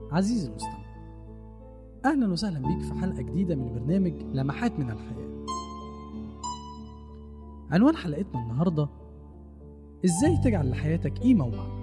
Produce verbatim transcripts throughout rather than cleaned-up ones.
عزيزي المستمع، أهلا وسهلا بيك في حلقة جديدة من برنامج لمحات من الحياة. عنوان حلقتنا النهاردة: إزاي تجعل لحياتك قيمة ومعنى.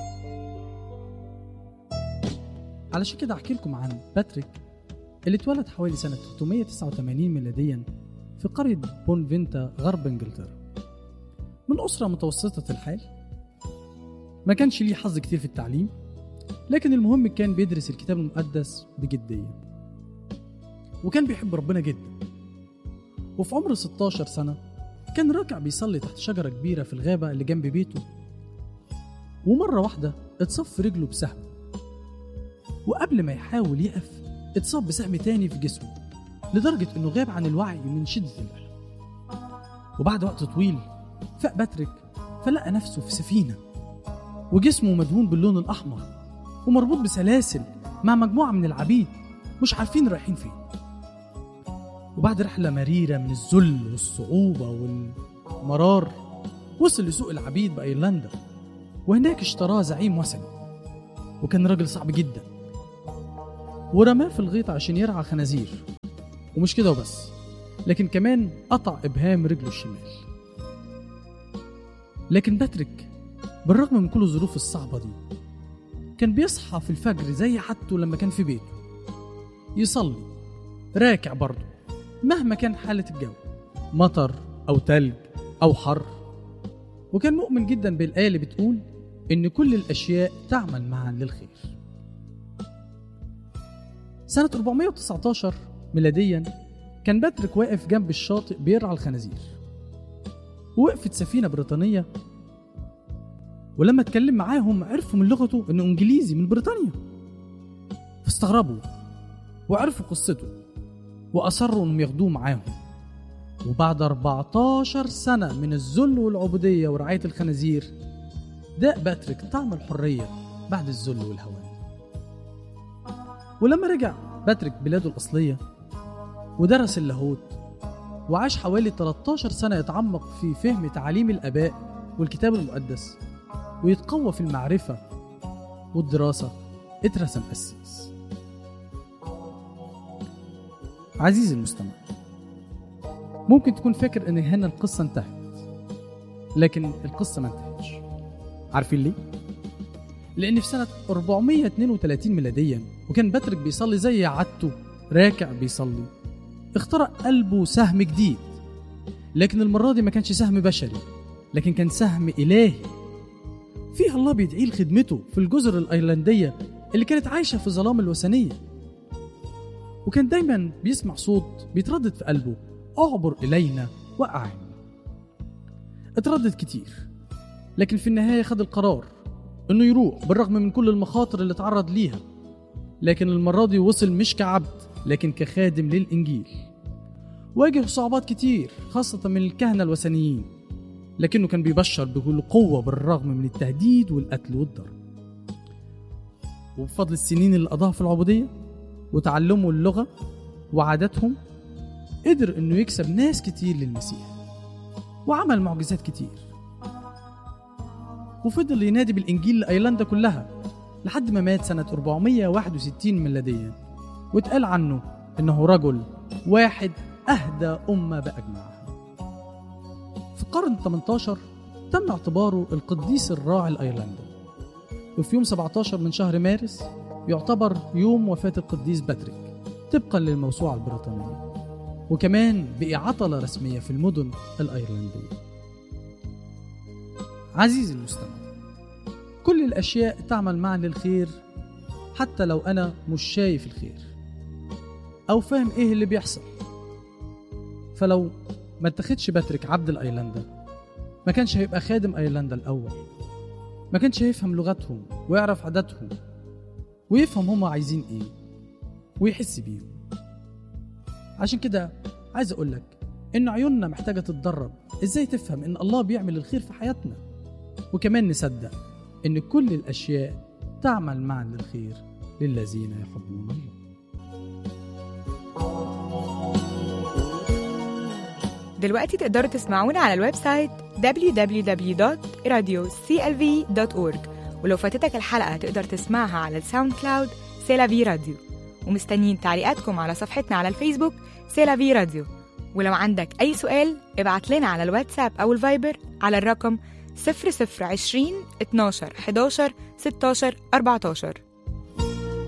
علشان كده أحكي لكم عن باتريك اللي اتولد حوالي سنة ثلاثمائة وتسعة وثمانين ميلاديا في قرية بونفينتا غرب انجلترا، من أسرة متوسطة الحال. ما كانش ليه حظ كتير في التعليم، لكن المهم كان بيدرس الكتاب المقدس بجدية، وكان بيحب ربنا جدا. وفي عمر ستة عشر سنة كان راكع بيصلي تحت شجرة كبيرة في الغابة اللي جنب بيته، ومرة واحدة اتصاب في رجله بسهم، وقبل ما يحاول يقف اتصاب بسهم تاني في جسمه لدرجة انه غاب عن الوعي من شدة الألم. وبعد وقت طويل فاق باتريك، فلقى نفسه في سفينة وجسمه مدهون باللون الأحمر ومربوط بسلاسل مع مجموعة من العبيد مش عارفين رايحين فين. وبعد رحلة مريرة من الذل والصعوبة والمرار وصل لسوق العبيد بأيرلندا، وهناك اشتراه زعيم وثني، وكان راجل صعب جدا، ورماه في الغيط عشان يرعى خنازير. ومش كده وبس، لكن كمان قطع إبهام رجله الشمال. لكن باتريك بالرغم من كل الظروف الصعبة دي كان بيصحى في الفجر زي عادته لما كان في بيته، يصلي راكع برضه مهما كان حالة الجو، مطر أو تلج أو حر. وكان مؤمن جدا بالآية اللي بتقول إن كل الأشياء تعمل معا للخير. سنة أربعمائة وتسعة عشر ميلاديا كان باتريك واقف جنب الشاطئ بيرعى الخنازير، ووقفت سفينة بريطانية، ولما اتكلم معاهم عرفوا من لغته إنه إنجليزي من بريطانيا، فاستغربوا وعرفوا قصته وأصروا إنهم ياخدوه معاهم. وبعد أربعة عشر سنة من الذل والعبودية ورعاية الخنازير داق باتريك طعم الحرية بعد الذل والهوان. ولما رجع باتريك بلاده الأصلية ودرس اللاهوت وعاش حوالي ثلاثة عشر سنة يتعمق في فهم تعاليم الآباء والكتاب المقدس ويتقوى في المعرفة والدراسة، اترسم قسيس. عزيزي المستمع، ممكن تكون فاكر ان هنا القصة انتهت، لكن القصة ما انتهتش. عارفين ليه؟ لان في سنة أربعمائة واثنين وثلاثين ميلاديا وكان باتريك بيصلي زي عادته راكع بيصلي، اخترق قلبه سهم جديد، لكن المرة دي ما كانش سهم بشري، لكن كان سهم إلهي فيه الله بيدعيه لخدمته في الجزر الأيرلندية اللي كانت عايشة في ظلام الوثنية. وكان دايما بيسمع صوت بيتردد في قلبه: اعبر إلينا وأعنا. اتردد كتير، لكن في النهاية خد القرار انه يروح بالرغم من كل المخاطر اللي اتعرض ليها، لكن المرة دي وصل مش كعبد لكن كخادم للإنجيل. واجه صعوبات كتير خاصة من الكهنة الوثنيين، لكنه كان بيبشر بكل قوة بالرغم من التهديد والقتل والضرب. وبفضل السنين اللي قضاها في العبودية وتعلموا اللغة وعاداتهم قدر انه يكسب ناس كتير للمسيح، وعمل معجزات كتير، وفضل ينادي بالإنجيل لأيرلندا كلها لحد ما مات سنة أربعمائة وواحد وستين ميلاديا، واتقال عنه انه رجل واحد أهدى أمة بأجمعها. في القرن الثامن عشر تم اعتباره القديس الراعي الأيرلندي، وفي يوم سبعة عشر من شهر مارس يعتبر يوم وفاة القديس باتريك طبقا للموسوعة البريطانية، وكمان بقي عطلة رسمية في المدن الأيرلندية. عزيزي المستمع، كل الأشياء تعمل معا للخير حتى لو أنا مش شايف الخير أو فاهم إيه اللي بيحصل. فلو ما اتخدش باتريك عبد الأيرلندا ما كانش هيبقى خادم أيرلندا الأول، ما كانش هيفهم لغتهم ويعرف عاداتهم ويفهم هما عايزين إيه ويحس بيهم. عشان كده عايز أقولك إن عيوننا محتاجة تتدرب إزاي تفهم إن الله بيعمل الخير في حياتنا، وكمان نصدق إن كل الأشياء تعمل معا للخير للذين يحبون الله. دلوقتي تقدروا تسمعونا على الويب سايت دبليو دبليو دبليو دوت راديو سي ال في دوت أورج، ولو فاتتك الحلقة تقدر تسمعها على الساوند كلاود سيلافي راديو، ومستنيين تعليقاتكم على صفحتنا على الفيسبوك سيلافي راديو. ولو عندك أي سؤال ابعت لنا على الواتساب أو الفايبر على الرقم صفر صفر عشرين اتناشر حداشر ستاشر أربعتاشر.